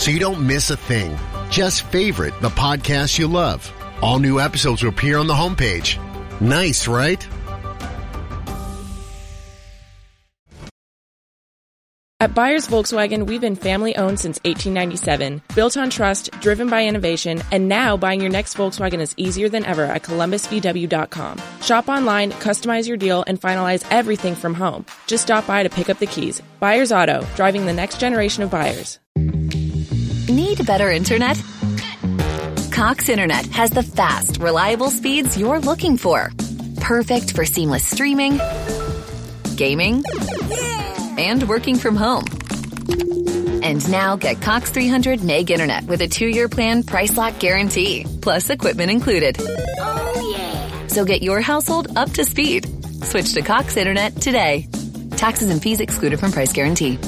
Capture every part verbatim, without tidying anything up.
so you don't miss a thing. Just favorite the podcast you love. All new episodes will appear on the homepage. Nice, right? At Byers Volkswagen, we've been family-owned since eighteen ninety-seven, built on trust, driven by innovation, and now buying your next Volkswagen is easier than ever at Columbus V W dot com. Shop online, customize your deal, and finalize everything from home. Just stop by to pick up the keys. Byers Auto, driving the next generation of buyers. Need better internet? Cox Internet has the fast, reliable speeds you're looking for. Perfect for seamless streaming, gaming, and working from home. And now get Cox three hundred meg internet with a two-year plan price lock guarantee, plus equipment included. Oh, yeah. So get your household up to speed. Switch to Cox Internet today. Taxes and fees excluded from price guarantee.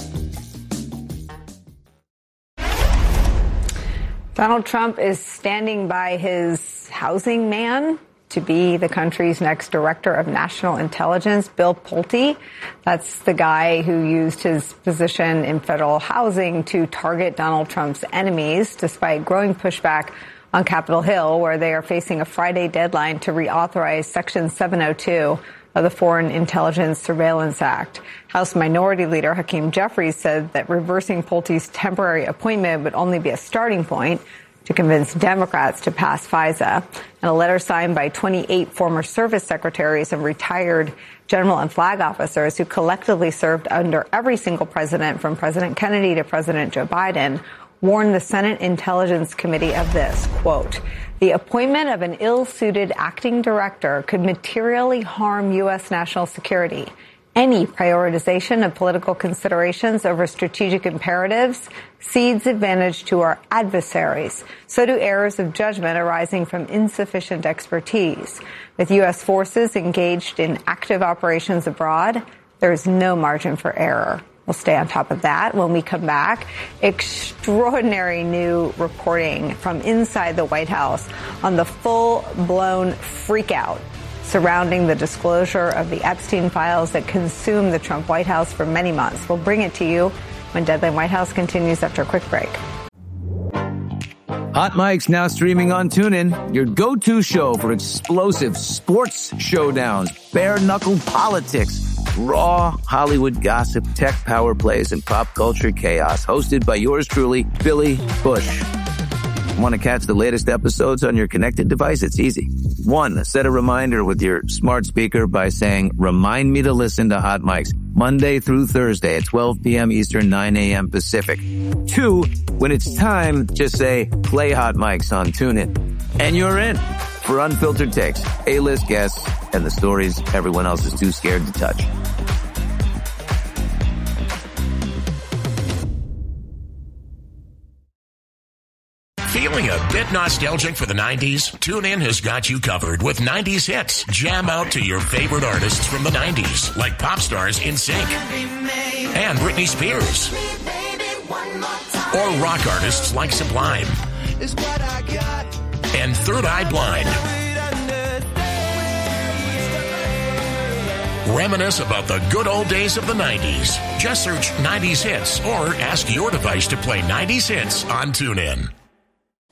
Donald Trump is standing by his housing man to be the country's next director of national intelligence, Bill Pulte. That's the guy who used his position in federal housing to target Donald Trump's enemies, despite growing pushback on Capitol Hill, where they are facing a Friday deadline to reauthorize Section seven oh two of the Foreign Intelligence Surveillance Act. House Minority Leader Hakeem Jeffries said that reversing Pulte's temporary appointment would only be a starting point to convince Democrats to pass FISA. In a letter signed by twenty-eight former service secretaries and retired general and flag officers who collectively served under every single president from President Kennedy to President Joe Biden, warned the Senate Intelligence Committee of this, quote, the appointment of an ill-suited acting director could materially harm U S national security. Any prioritization of political considerations over strategic imperatives cedes advantage to our adversaries. So do errors of judgment arising from insufficient expertise. With U S forces engaged in active operations abroad, there is no margin for error. We'll stay on top of that when we come back. Extraordinary new reporting from inside the White House on the full-blown freakout surrounding the disclosure of the Epstein files that consumed the Trump White House for many months. We'll bring it to you when Deadline White House continues after a quick break. Hot Mic's now streaming on TuneIn, your go-to show for explosive sports showdowns, bare-knuckle politics, raw Hollywood gossip, tech power plays, and pop culture chaos. Hosted by yours truly, Billy Bush. Want to catch the latest episodes on your connected device? It's easy. One, set a reminder with your smart speaker by saying, remind me to listen to Hot Mics Monday through Thursday at twelve p.m. Eastern, nine a.m. Pacific. Two, when it's time, just say, play Hot Mics on TuneIn. And you're in for unfiltered takes, A-list guests, and the stories everyone else is too scared to touch. Feeling a bit nostalgic for the nineties? TuneIn has got you covered with nineties hits. Jam out to your favorite artists from the nineties, like pop stars NSYNC and Britney Spears, or rock artists like Sublime and Third Eye Blind. Reminisce about the good old days of the nineties. Just search nineties hits or ask your device to play nineties hits on TuneIn.